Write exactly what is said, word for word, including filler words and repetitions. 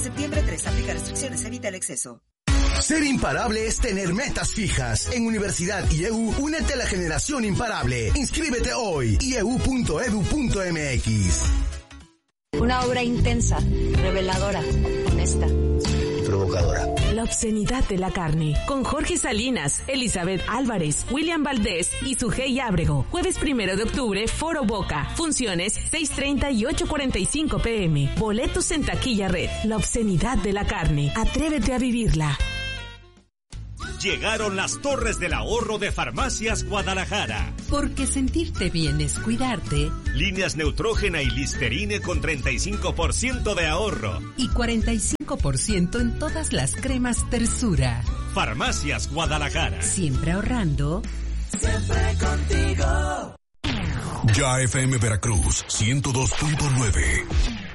Septiembre tres. Aplica restricciones. Evita el exceso. Ser imparable es tener metas fijas. En Universidad I E U, únete a la generación imparable. Inscríbete hoy. i e u punto e d u punto m x. Una obra intensa, reveladora, honesta y provocadora. La obscenidad de la carne. Con Jorge Salinas, Elizabeth Álvarez, William Valdés y Sujei Ábrego. Jueves primero de octubre, Foro Boca. Funciones seis treinta y ocho cuarenta y cinco pm. Boletos en Taquilla Red. La obscenidad de la carne. Atrévete a vivirla. Llegaron las Torres del Ahorro de Farmacias Guadalajara. Porque sentirte bien es cuidarte. Líneas Neutrógena y Listerine con treinta y cinco por ciento de ahorro. Y cuarenta y cinco por ciento en todas las cremas Tersura. Farmacias Guadalajara. Siempre ahorrando. Siempre contigo. Ya F M Veracruz, ciento dos punto nueve.